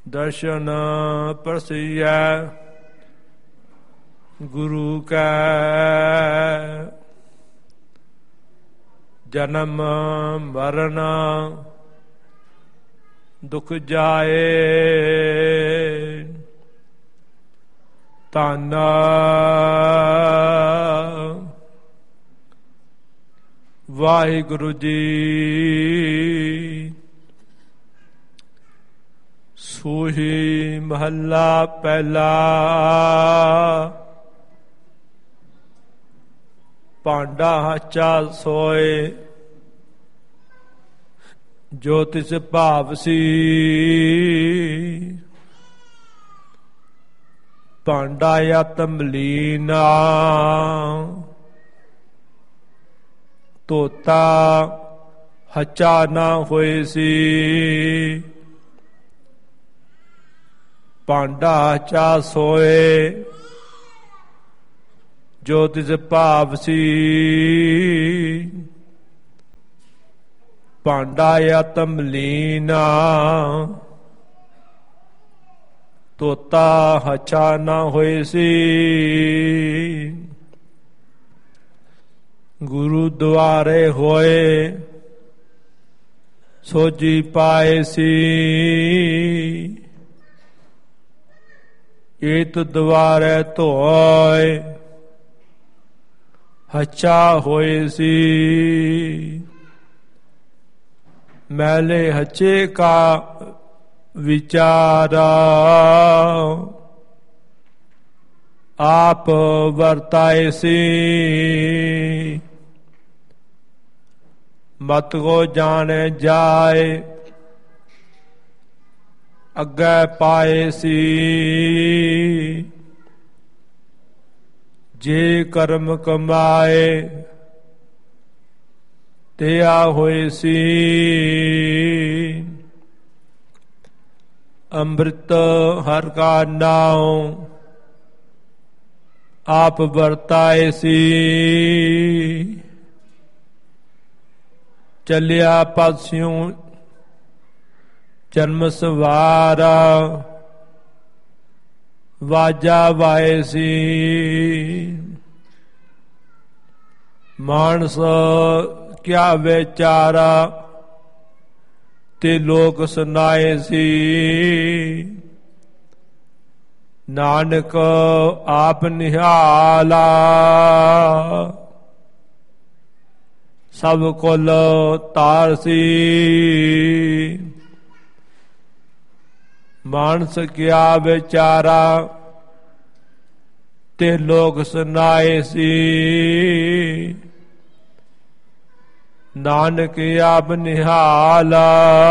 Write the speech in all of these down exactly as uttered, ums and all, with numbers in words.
ਦਰਸ਼ਨ ਪ੍ਰਸਿਐ ਗੁਰੂ ਕੈ ਜਨਮ ਮਰਨ ਦੁਖ ਜਾਏ ਧੰਨ ਵਾਹਿਗੁਰੂ ਜੀ। ਸੂਹੀ ਮਹੱਲਾ ਪਹਿਲਾ। ਭਾਂਡਾ ਹਾਚਾ ਸੋਏ ਜੋ ਤਿਸ ਭਾਵ ਸੀ। ਭਾਂਡਾ ਆਤਮ ਲੀਨਾ ਧੋਤਾ ਹੱਚਾ ਨਾ ਹੋਏ ਸੀ। ਭਾਂਡਾ ਹੱਚਾ ਸੋਏ ਜੋ ਤਿਸ ਭਾਵ ਸੀ। ਭਾਂਡਾ ਆਤਮ ਲੀਨਾ ਧੋਤਾ ਹੱਚਾ ਨਾ ਹੋਏ ਸੀ। ਗੁਰੂ ਦੁਆਰੇ ਹੋਏ ਸੋਝੀ ਪਾਏ ਸੀ। ਏਤ ਦੁਆਰੇ ਧੋਏ ਹੱਚਾ ਹੋਏ ਸੀ। ਮੈਲੇ ਹੱਚੇ ਕਾ ਵਿਚਾਰਾ ਆਪ ਵਰਤਾਏ ਸੀ। ਮਤ ਕੋ ਜਾਣੇ ਜਾਏ ਅੱਗੇ ਪਾਏ ਸੀ। ਜੇ ਕਰਮ ਕਮਾਏ ਤੇ ਆ ਹੋਏ ਸੀ। ਅੰਮ੍ਰਿਤ ਹਰਿ ਕਾ ਨਾਉ ਆਪ ਵਰਤਾਏ ਸੀ। ਚੱਲਿਆ ਪਾਸਿਓਂ ਜਨਮ ਸਵਾਰਾ ਵਾਜਾ ਵਾਏ ਸੀ। ਮਾਨਸ ਕਿਆ ਵਿਚਾਰਾ ਤੇ ਲੋਕ ਸੁਨਾਏ ਸੀ। ਨਾਨਕ ਆਪ ਨਿਹਾਲਾ ਸਭ ਕੁਲ ਤਾਰਸੀ। ਮਾਨਸ ਕਿਆ ਵਿਚਾਰਾ ਤੇ ਲੋਕ ਸੁਨਾਏ ਸੀ। ਨਾਨਕ ਆਪ ਨਿਹਾਲਾ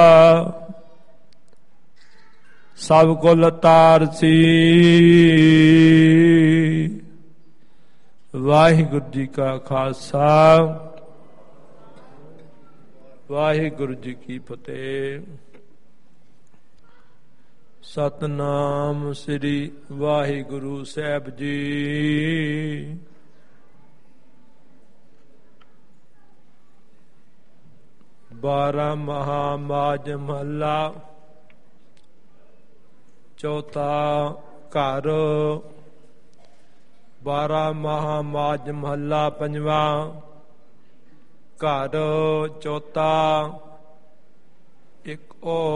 ਸਭ ਕੁਲ ਤਾਰਸੀ। ਵਾਹਿਗੁਰੂ ਜੀ ਕਾ ਖਾਲਸਾ ਵਾਹਿਗੁਰੂ ਜੀ ਕੀ ਫਤਿਹ। ਸਤਨਾਮ ਸ੍ਰੀ ਵਾਹਿਗੁਰੂ ਸਾਹਿਬ ਜੀ। ਬਾਰਾਂ ਮਹਾ ਮਾਝ ਮਹੱਲਾ ਚੌਥਾ ਘਰ। ਬਾਰਾਂ ਮਹਾ ਮਾਝ ਮਹੱਲਾ ਪੰਜਵਾਂ ਘਰ ਚੌਥਾ। ਇੱਕ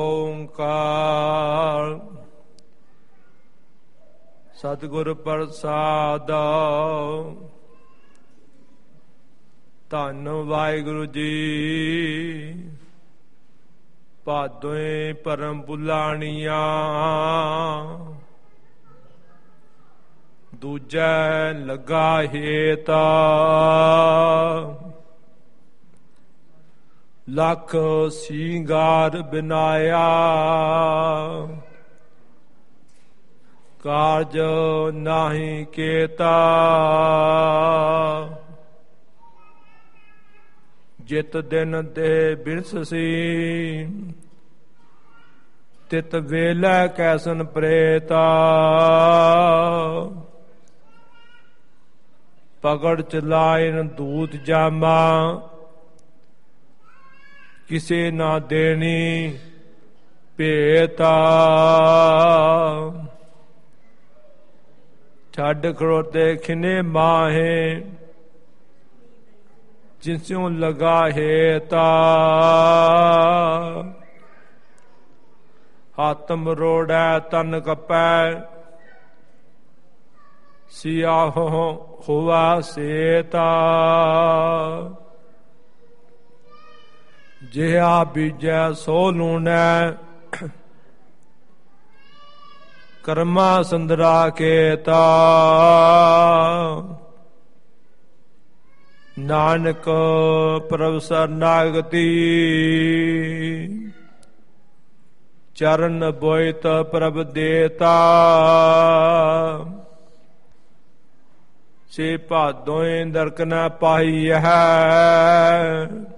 ਓੰਕਾਰ ਸਤਿਗੁਰ ਪ੍ਰਸਾਦ। ਧੰਨ ਵਾਹਿਗੁਰੂ ਜੀ। ਭਾਦੋਏ ਪਰਮ ਬੁਲਾਣੀਆਂ ਦੂਜੈ ਲੱਗਾ ਹੇਤਾ। ਲੱਖ ਸਿੰਗਾਰ ਬਿਨਾਇਆ ਕਾਰਜ ਨਾਹੀ ਕੇਤਾ। ਜਿਤ ਦਿਨ ਦੇ ਬਿਰਸ ਸੀ ਤਿਤ ਵੇਲੇ ਕੈਸਨ ਪ੍ਰੇਤਾ। ਪਕੜ ਚਲਾਇਨ ਦੂਤ ਜਾਮਾ ਕਿਸੇ ਨਾ ਦੇਣੀ ਭੇਤਾ ਛੱਡ ਖੜੋਤੇ ਖਿਨੇ ਮਾਹੇ ਜਿਨਸਿਉ ਲਗਾ ਹੇਤਾ ਹੱਥ ਮਰੋੜੈ ਤਨ ਕਪੈ ਸਿਆਹੋ ਹੋਵਾ ਸੇਤਾ ਜਿਹਾ ਬੀਜੈ ਸੋ ਲੂਣੈ ਕਰਮਾ ਸੰਦਰਾ ਕੇਤਾ ਨਾਨਕ ਪ੍ਰਭ ਸਰਨਾਗਤੀ ਚਰਨ ਬੋਇਤ ਪ੍ਰਭ ਦੇਤਾ ਸੇ ਭਾਦੋਇ ਦਰਕ ਨ ਪਾਈ ਹੈ